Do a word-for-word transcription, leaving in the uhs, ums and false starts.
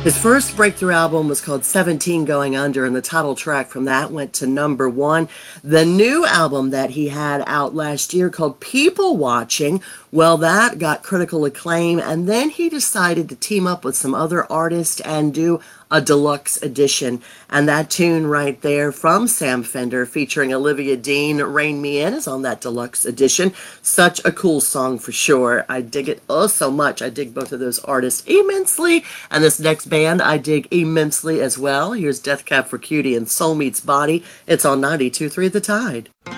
His first breakthrough album was called seventeen Going Under, and the title track from that went to number one. The new album that he had out last year called People Watching, well, that got critical acclaim, and then he decided to team up with some other artists and do a deluxe edition. And that tune right there from Sam Fender featuring Olivia Dean, Rain Me In, is on that deluxe edition. Such a cool song for sure. I dig it oh so much. I dig both of those artists immensely. And this next band I dig immensely as well. Here's Death Cab for Cutie and Soul Meets Body. It's on ninety-two point three The Tide.